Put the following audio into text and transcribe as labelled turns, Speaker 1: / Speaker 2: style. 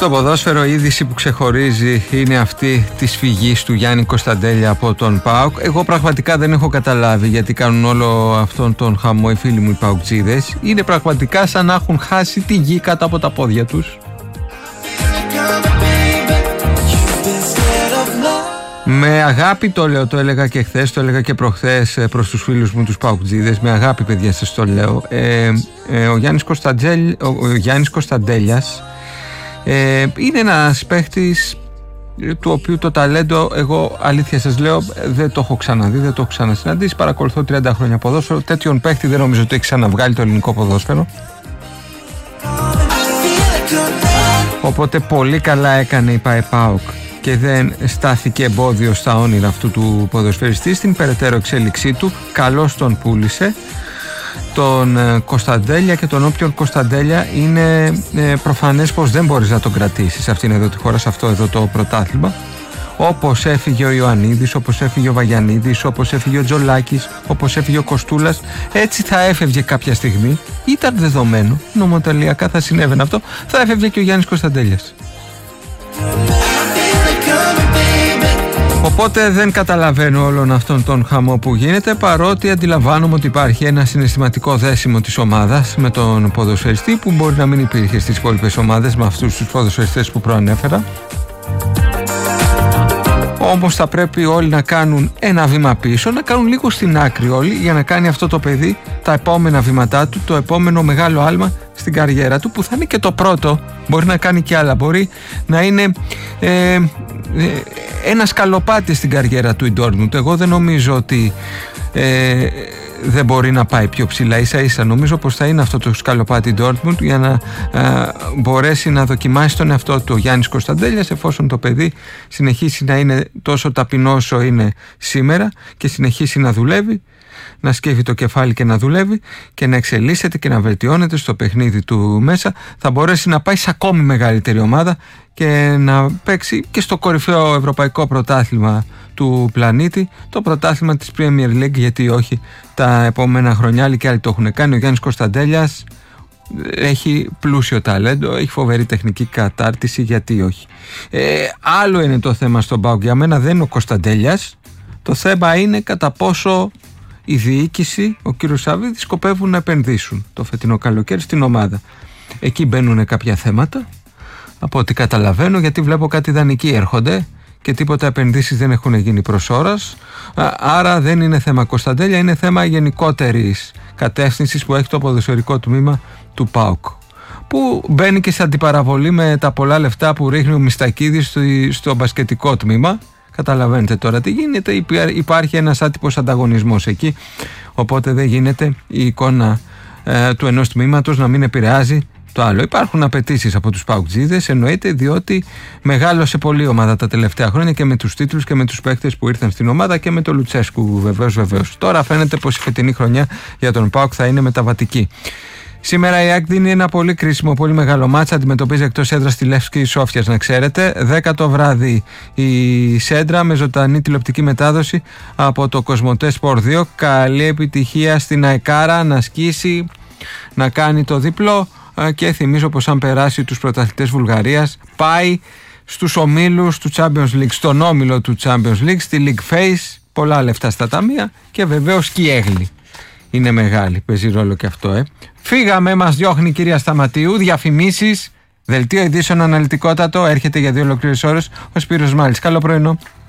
Speaker 1: Στο ποδόσφαιρο η είδηση που ξεχωρίζει είναι αυτή της φυγής του Γιάννη Κωνσταντέλια από τον ΠΑΟΚ. Εγώ πραγματικά δεν έχω καταλάβει γιατί κάνουν όλο αυτόν τον χαμό οι φίλοι μου οι ΠΑΟΚτζίδες. Είναι πραγματικά σαν να έχουν χάσει τη γη κάτω από τα πόδια τους. Με αγάπη το λέω, το έλεγα και χθες, το έλεγα και προχθές προς τους φίλους μου τους ΠΑΟΚτζίδες. Με αγάπη, παιδιά, σας το λέω. Ο Γιάννης Κωνσταντέλιας είναι ένας παίχτης του οποίου το ταλέντο, εγώ αλήθεια σας λέω, δεν το έχω ξαναδεί, δεν το έχω ξανασυναντήσει. Παρακολουθώ 30 χρόνια ποδόσφαιρο. Τέτοιον παίχτη δεν νομίζω ότι έχει ξαναβγάλει το ελληνικό ποδόσφαιρο. Οπότε πολύ καλά έκανε η ΠΑΟΚ και δεν στάθηκε εμπόδιο στα όνειρα αυτού του ποδοσφαιριστή στην περαιτέρω εξέλιξή του. Καλώς τον πούλησε τον Κωνσταντέλια, και τον όποιον Κωνσταντέλια είναι προφανές πως δεν μπορείς να τον κρατήσεις σε αυτήν εδώ τη χώρα, σε αυτό εδώ το πρωτάθλημα. Όπως έφυγε ο Ιωαννίδης, όπως έφυγε ο Βαγιαννίδης, όπως έφυγε ο Τζολάκης, όπως έφυγε ο Κοστούλας, έτσι θα έφευγε κάποια στιγμή. Ήταν δεδομένο, νομοτελειακά θα συνέβαινε αυτό, θα έφευγε και ο Γιάννης Κωνσταντέλιας. Οπότε δεν καταλαβαίνω όλον αυτόν τον χαμό που γίνεται, παρότι αντιλαμβάνομαι ότι υπάρχει ένα συναισθηματικό δέσιμο της ομάδας με τον ποδοσφαιριστή που μπορεί να μην υπήρχε στις υπόλοιπες ομάδες με αυτούς τους ποδοσφαιριστές που προανέφερα. Όμως θα πρέπει όλοι να κάνουν ένα βήμα πίσω, να κάνουν λίγο στην άκρη όλοι, για να κάνει αυτό το παιδί τα επόμενα βήματά του, το επόμενο μεγάλο άλμα στην καριέρα του, που θα είναι και το πρώτο. Μπορεί να κάνει και άλλα, μπορεί να είναι ένα σκαλοπάτι στην καριέρα του η Ντόρτμουντ. Εγώ δεν νομίζω ότι δεν μπορεί να πάει πιο ψηλά, ίσα ίσα νομίζω πως θα είναι αυτό το σκαλοπάτι Ντόρτμουντ για να μπορέσει να δοκιμάσει τον εαυτό του ο Γιάννης Κωνσταντέλιας, εφόσον το παιδί συνεχίσει να είναι τόσο ταπεινό όσο είναι σήμερα και συνεχίσει να δουλεύει, να σκέφτει το κεφάλι και να δουλεύει και να εξελίσσεται και να βελτιώνεται στο παιχνίδι του μέσα, θα μπορέσει να πάει σε ακόμη μεγαλύτερη ομάδα και να παίξει και στο κορυφαίο ευρωπαϊκό πρωτάθλημα του πλανήτη, το πρωτάθλημα της Premier League, γιατί όχι, τα επόμενα χρονιά, άλλοι και άλλοι το έχουν κάνει. Ο Γιάννης Κωνσταντέλιας έχει πλούσιο ταλέντο, έχει φοβερή τεχνική κατάρτιση, γιατί όχι. Άλλο είναι το θέμα στον ΠΑΟΚ, για μένα δεν είναι ο Κωνσταντέλιας, το θέμα είναι κατά πόσο η διοίκηση, ο κύριος Σαββίδης, σκοπεύουν να επενδύσουν το φετινό καλοκαίρι στην ομάδα. Εκεί μπαίνουν κάποια θέματα, από ό,τι καταλαβαίνω, γιατί βλέπω κάτι δανεικοί έρχονται και τίποτα επενδύσεις δεν έχουν γίνει προς ώρας. Άρα δεν είναι θέμα Κωνσταντέλια, είναι θέμα γενικότερης κατεύθυνσης που έχει το ποδοσφαιρικό τμήμα του ΠΑΟΚ, που μπαίνει και σε αντιπαραβολή με τα πολλά λεφτά που ρίχνει ο Μιστακίδης στο μπασκετικό τμήμα. Καταλαβαίνετε τώρα τι γίνεται, υπάρχει ένας άτυπος ανταγωνισμός εκεί, οπότε δεν γίνεται η εικόνα του ενός τμήματος να μην επηρεάζει το άλλο. Υπάρχουν απαιτήσεις από τους ΠΑΟΚτζίδες, εννοείται, διότι μεγάλωσε πολύ η ομάδα τα τελευταία χρόνια και με τους τίτλους και με τους παίκτες που ήρθαν στην ομάδα και με τον Λουτσέσκου βεβαίως. Τώρα φαίνεται πως η φετινή χρονιά για τον ΠΑΟΚ θα είναι μεταβατική. Σήμερα η ΑΕΚ δίνει ένα πολύ κρίσιμο, πολύ μεγάλο μάτσα. Αντιμετωπίζει εκτός έδρας τη Λεύσκη Σόφιας, να ξέρετε. 10 το βράδυ η Σέντρα με ζωντανή τηλεοπτική μετάδοση από το Κοσμοτέ Σπορ 2. Καλή επιτυχία στην ΑΕΚάρα να σκίσει, να κάνει το διπλό. Και θυμίζω πως αν περάσει τους πρωταθλητές Βουλγαρίας, πάει στους ομίλους του Champions League, στον όμιλο του Champions League, στη League Phase. Πολλά λεφτά στα ταμεία και βεβαίως και η έγλη είναι μεγάλη, παίζει ρόλο και αυτό. Φύγαμε, μας διώχνει η κυρία Σταματίου, διαφημίσεις, δελτίο ειδήσεων αναλυτικότατο, έρχεται για 2 ολοκλήρες ώρες ο Σπύρος Μάλης. Καλό πρωινό.